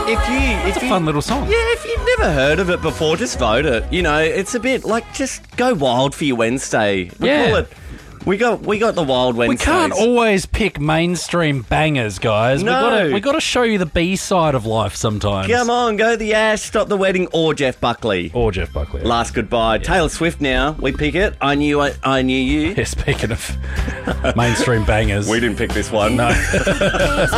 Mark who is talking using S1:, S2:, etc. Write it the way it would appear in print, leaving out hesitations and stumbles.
S1: It's a fun little song.
S2: Yeah, if you've never heard of it before, just vote it. You know, it's a bit like just go wild for your Wednesday. We got the Wild Wednesdays.
S1: We can't always pick mainstream bangers, guys.
S2: No.
S1: We got to show you the B side of life sometimes.
S2: Come on, go the Ash, Stop the Wedding, or Jeff Buckley.
S1: Last
S2: Goodbye. Yeah. Taylor Swift now. We pick it. I knew you.
S1: Yeah, speaking of mainstream bangers.
S2: We didn't pick this one.
S1: No.